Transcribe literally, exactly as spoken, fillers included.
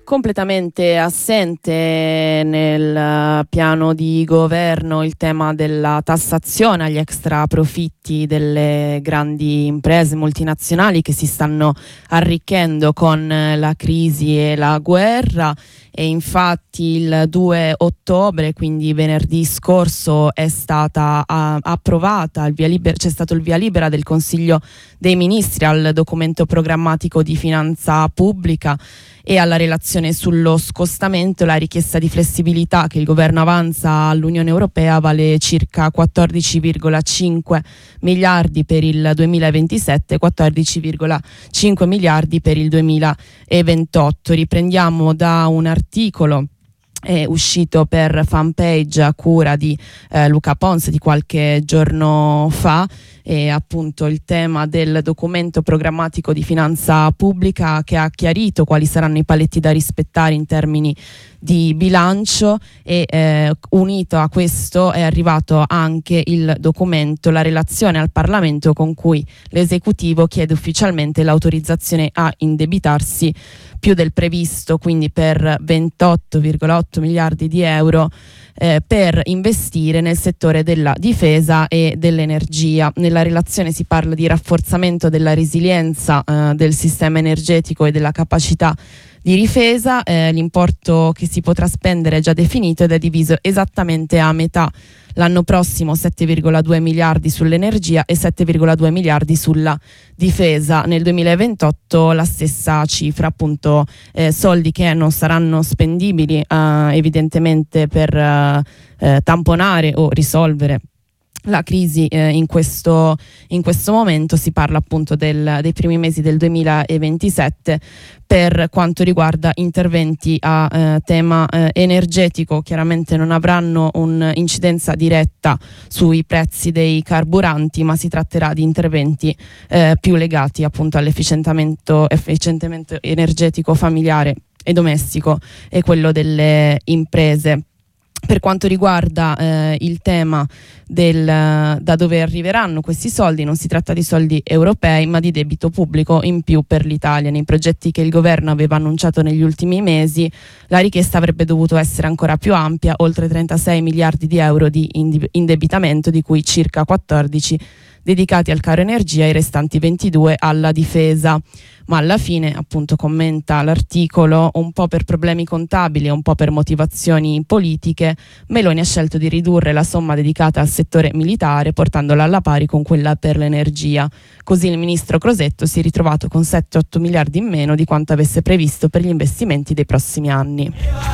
Completamente assente nel piano di governo il tema della tassazione agli extra profitti delle grandi imprese multinazionali che si stanno arricchendo con la crisi e la guerra. E infatti il due ottobre, quindi venerdì scorso, è stata uh, approvata il via libera, c'è stato il via libera del Consiglio dei Ministri al documento programmatico di finanza pubblica e alla relazione sullo scostamento. La richiesta di flessibilità che il governo avanza all'Unione Europea vale circa quattordici virgola cinque miliardi per il duemilaventisette e quattordici virgola cinque miliardi per il duemilaventotto. Riprendiamo da un articolo è uscito per Fanpage a cura di eh, Luca Pons di qualche giorno fa, e appunto il tema del documento programmatico di finanza pubblica che ha chiarito quali saranno i paletti da rispettare in termini di bilancio e eh, unito a questo è arrivato anche il documento, la relazione al Parlamento con cui l'esecutivo chiede ufficialmente l'autorizzazione a indebitarsi più del previsto, quindi per ventotto virgola otto miliardi di euro eh, per investire nel settore della difesa e dell'energia. Nella relazione si parla di rafforzamento della resilienza eh, del sistema energetico e della capacità di difesa. Eh, l'importo che si potrà spendere è già definito ed è diviso esattamente a metà. L'anno prossimo sette virgola due miliardi sull'energia e sette virgola due miliardi sulla difesa. Nel duemilaventotto la stessa cifra, appunto eh, soldi che non saranno spendibili eh, evidentemente per eh, eh, tamponare o risolvere la crisi eh, in questo in questo momento. Si parla appunto del, dei primi mesi del duemilaventisette per quanto riguarda interventi a eh, tema eh, energetico. Chiaramente non avranno un'incidenza diretta sui prezzi dei carburanti, ma si tratterà di interventi eh, più legati appunto all'efficientamento efficientamento energetico familiare e domestico e quello delle imprese. Per quanto riguarda eh, il tema del da dove arriveranno questi soldi, non si tratta di soldi europei ma di debito pubblico in più per l'Italia. Nei progetti che il governo aveva annunciato negli ultimi mesi la richiesta avrebbe dovuto essere ancora più ampia, oltre trentasei miliardi di euro di indebitamento, di cui circa quattordici dedicati al caro energia e i restanti ventidue alla difesa. Ma alla fine, appunto, commenta l'articolo, un po' per problemi contabili e un po' per motivazioni politiche, Meloni ha scelto di ridurre la somma dedicata al settore militare portandola alla pari con quella per l'energia. Così il ministro Crosetto si è ritrovato con sette otto miliardi in meno di quanto avesse previsto per gli investimenti dei prossimi anni.